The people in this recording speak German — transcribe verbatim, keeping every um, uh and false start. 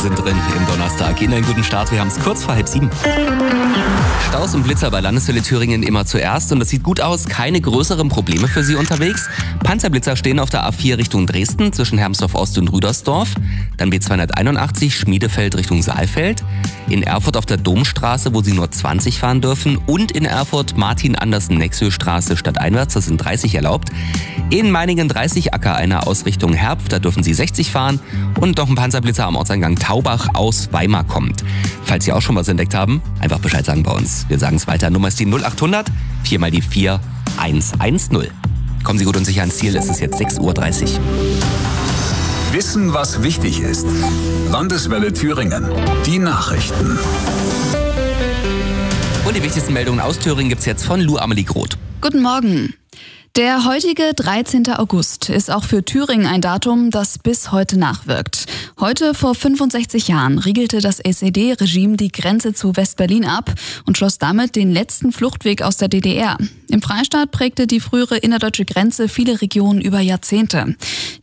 sind drin im Donnerstag. Ihnen einen guten Start, wir haben es kurz vor halb sieben. Staus und Blitzer bei Landeshölle Thüringen immer zuerst und es sieht gut aus, keine größeren Probleme für Sie unterwegs. Panzerblitzer stehen auf der A vier Richtung Dresden zwischen Hermsdorf Ost und Rüdersdorf, dann B zweihunderteinundachtzig Schmiedefeld Richtung Saalfeld, in Erfurt auf der Domstraße, wo Sie nur zwanzig fahren dürfen und in Erfurt Martin-Andersen-Nexö-Straße stadteinwärts, das sind dreißig erlaubt. In Meiningen dreißig Acker einer Ausrichtung Herpf, da dürfen Sie sechzig fahren und noch ein Panzerblitzer am Ortseingang Taubach aus Weimar kommt. Falls Sie auch schon was entdeckt haben, einfach Bescheid sagen bei uns. Wir sagen es weiter, Nummer ist die null achthundert, vier mal die vier, eins eins null. Kommen Sie gut und sicher ans Ziel, es ist jetzt sechs Uhr dreißig. Wissen, was wichtig ist. Landeswelle Thüringen. Die Nachrichten. Und die wichtigsten Meldungen aus Thüringen gibt's jetzt von Lou Amelie Groth. Guten Morgen. Der heutige dreizehnte August ist auch für Thüringen ein Datum, das bis heute nachwirkt. Heute vor fünfundsechzig Jahren riegelte das S E D-Regime die Grenze zu West-Berlin ab und schloss damit den letzten Fluchtweg aus der D D R. Im Freistaat prägte die frühere innerdeutsche Grenze viele Regionen über Jahrzehnte.